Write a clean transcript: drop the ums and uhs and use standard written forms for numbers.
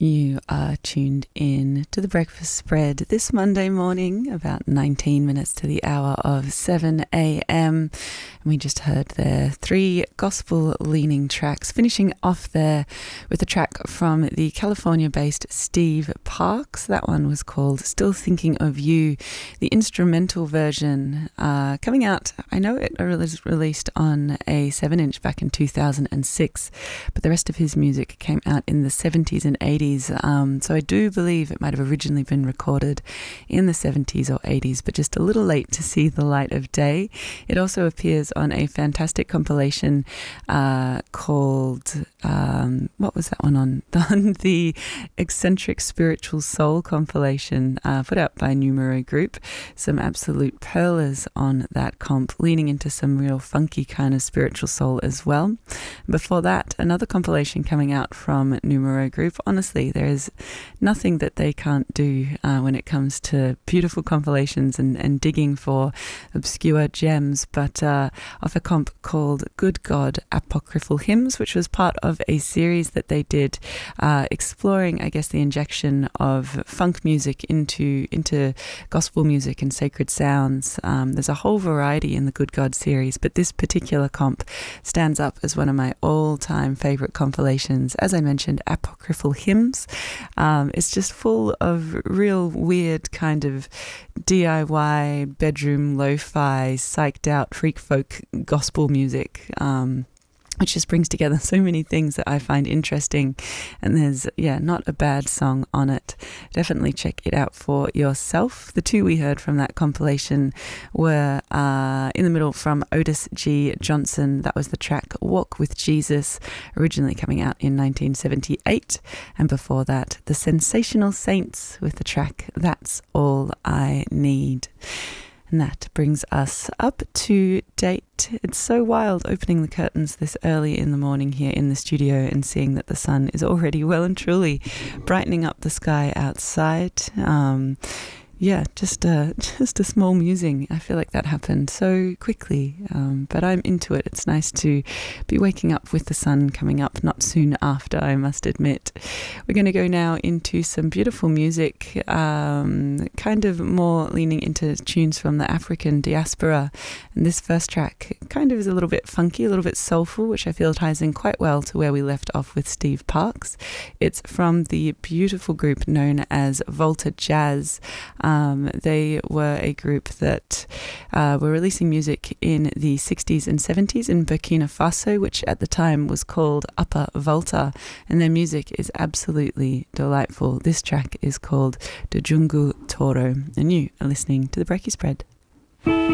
You are tuned in to The Breakfast Spread this Monday morning, about 19 minutes to the hour of 7 a.m. And we just heard there 3 gospel-leaning tracks, finishing off there with a track from the California-based Steve Parks. That one was called Still Thinking of You, the instrumental version coming out. I know it was released on a 7-inch back in 2006, but the rest of his music came out in the 70s and 80s. So I do believe it might have originally been recorded in the 70s or 80s, but just a little late to see the light of day. It also appears on a fantastic compilation called, what was that one on? On the Eccentric Spiritual Soul compilation put out by Numero Group. Some absolute pearlers on that comp, leaning into some real funky kind of spiritual soul as well. Before that, another compilation coming out from Numero Group. Honestly, there is nothing that they can't do when it comes to beautiful compilations and digging for obscure gems, but off a comp called Good God Apocryphal Hymns, which was part of a series that they did exploring, I guess, the injection of funk music into gospel music and sacred sounds. There's a whole variety in the Good God series, but this particular comp stands up as one of my all-time favorite compilations. As I mentioned, Apocryphal Hymns. It's just full of real weird kind of DIY, bedroom, lo-fi, psyched out freak folk gospel music, which just brings together so many things that I find interesting. And there's, not a bad song on it. Definitely check it out for yourself. The 2 we heard from that compilation were in the middle from Otis G. Johnson. That was the track Walk with Jesus, originally coming out in 1978. And before that, the Sensational Saints with the track That's All I Need. And that brings us up to date. It's so wild opening the curtains this early in the morning here in the studio and seeing that the sun is already well and truly brightening up the sky outside. Just a small musing. I feel like that happened so quickly, but I'm into it. It's nice to be waking up with the sun coming up not soon after, I must admit. We're going to go now into some beautiful music, kind of more leaning into tunes from the African diaspora. And this first track kind of is a little bit funky, a little bit soulful, which I feel ties in quite well to where we left off with Steve Parks. It's from the beautiful group known as Volta Jazz. They were a group that were releasing music in the 60s and 70s in Burkina Faso, which at the time was called Upper Volta, and their music is absolutely delightful. This track is called Dujungu Toro, and you are listening to The Breaky Spread.